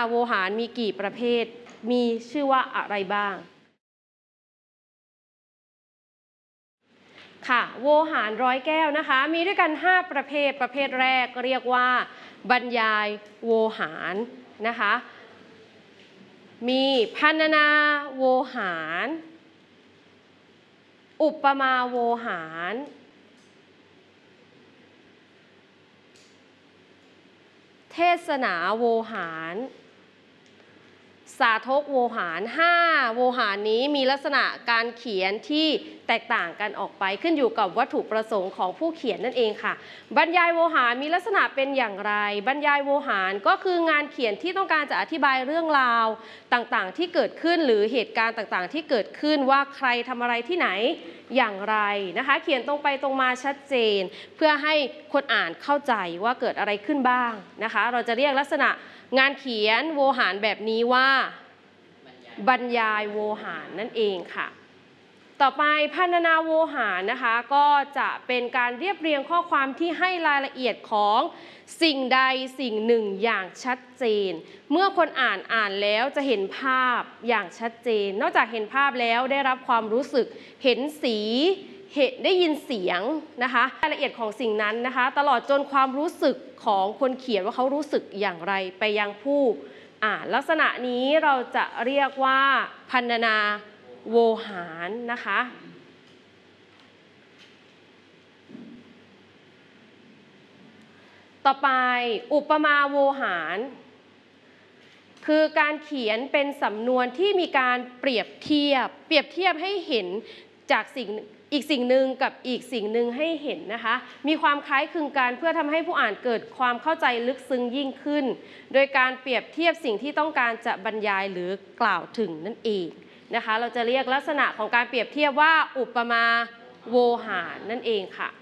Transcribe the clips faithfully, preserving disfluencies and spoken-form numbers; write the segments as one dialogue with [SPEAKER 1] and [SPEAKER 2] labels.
[SPEAKER 1] โวหารมีกี่ประเภทมีชื่อว่าอะไรบ้างค่ะโวหารร้อยแก้วนะคะมีด้วยกันห้าประเภทประเภทแรกเรียกว่าบรรยายโวหารนะคะมีพรรณนาโวหารอุปมาโวหารเทศนาโวหารสาธกโวหารห้าโวหารนี้มีลักษณะการเขียนที่แตกต่างกันออกไปขึ้นอยู่กับวัตถุประสงค์ของผู้เขียนนั่นเองค่ะบรรยายโวหารมีลักษณะเป็นอย่างไรบรรยายโวหารก็คืองานเขียนที่ต้องการจะอธิบายเรื่องราวต่างๆที่เกิดขึ้นหรือเหตุการณ์ต่างๆที่เกิดขึ้นว่าใครทำอะไรที่ไหนอย่างไรนะคะเขียนตรงไปตรงมาชัดเจนเพื่อให้คนอ่านเข้าใจว่าเกิดอะไรขึ้นบ้างนะคะเราจะเรียกลักษณะงานเขียนโวหารแบบนี้ว่าบรรยายโวหารนั่นเองค่ะต่อไปพรรณนาโวหารนะคะก็จะเป็นการเรียบเรียงข้อความที่ให้รายละเอียดของสิ่งใดสิ่งหนึ่งอย่างชัดเจนเมื่อคนอ่านอ่านแล้วจะเห็นภาพอย่างชัดเจนนอกจากเห็นภาพแล้วได้รับความรู้สึกเห็นสีเห็นได้ยินเสียงนะคะรายละเอียดของสิ่งนั้นนะคะตลอดจนความรู้สึกของคนเขียนว่าเขารู้สึกอย่างไรไปยังผู้อ่านลักษณะนี้เราจะเรียกว่าพรรณนาโวหารนะคะต่อไปอุปมาโวหารคือการเขียนเป็นสำนวนที่มีการเปรียบเทียบเปรียบเทียบให้เห็นจากสิ่งอีกสิ่งหนึ่งกับอีกสิ่งหนึ่งให้เห็นนะคะมีความคล้ายคลึงกันเพื่อทำให้ผู้อ่านเกิดความเข้าใจลึกซึ้งยิ่งขึ้นโดยการเปรียบเทียบสิ่งที่ต้องการจะบรรยายหรือกล่าวถึงนั่นเองนะคะเราจะเรียกลักษณะของการเปรียบเทียบว่าอุปมาโวหารนั่นเองค่ะ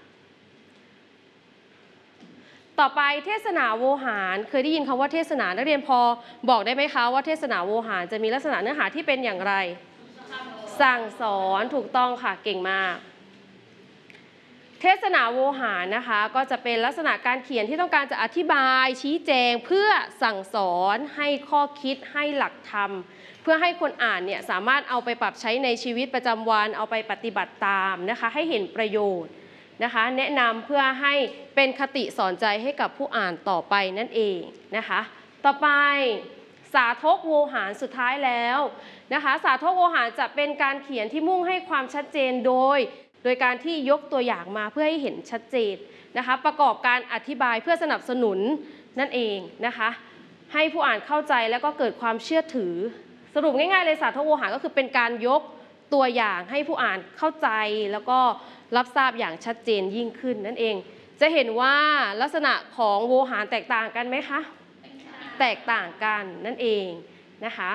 [SPEAKER 1] ต่อไปเทศนาโวหารเคยได้ยินคำว่าเทศนานักเรียนพอบอกได้ไหมคะว่าเทศนาโวหารจะมีลักษณะเนื้อหาที่เป็นอย่างไรสั่งสอนถูกต้องค่ะเก่งมากเทศนาโวหารนะคะก็จะเป็นลักษณะการเขียนที่ต้องการจะอธิบายชี้แจงเพื่อสั่งสอนให้ข้อคิดให้หลักธรรมเพื่อให้คนอ่านเนี่ยสามารถเอาไปปรับใช้ในชีวิตประจำวันเอาไปปฏิบัติตามนะคะให้เห็นประโยชน์นะคะแนะนำเพื่อให้เป็นคติสอนใจให้กับผู้อ่านต่อไปนั่นเองนะคะต่อไปสาธกโวหารสุดท้ายแล้วนะคะสาธกโวหารจะเป็นการเขียนที่มุ่งให้ความชัดเจนโดยโดยการที่ยกตัวอย่างมาเพื่อให้เห็นชัดเจนนะคะประกอบการอธิบายเพื่อสนับสนุนนั่นเองนะคะให้ผู้อ่านเข้าใจแล้วก็เกิดความเชื่อถือสรุปง่ายๆเลยสาธกโวหารก็คือเป็นการยกตัวอย่างให้ผู้อ่านเข้าใจแล้วก็รับทราบอย่างชัดเจนยิ่งขึ้นนั่นเองจะเห็นว่าลักษณะของโวหารแตกต่างกันไหมคะแตกต่างกันนั่นเองนะคะ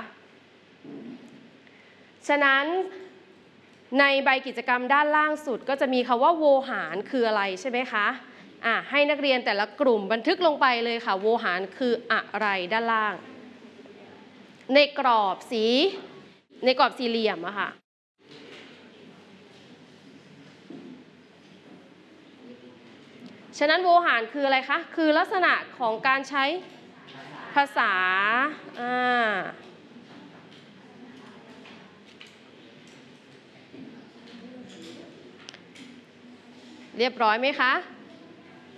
[SPEAKER 1] ฉะนั้นในใบกิจกรรมด้านล่างสุดก็จะมีคำว่าโวหารคืออะไรใช่ไหมคะอ่ะให้นักเรียนแต่ละกลุ่มบันทึกลงไปเลยค่ะโวหารคืออะไรด้านล่างในกรอบสีในกรอบสี่เหลี่ยมอะค่ะฉะนั้นโวหารคืออะไรคะคือลักษณะของการใช้ภาษาอ่าเรียบร้อยไหมคะ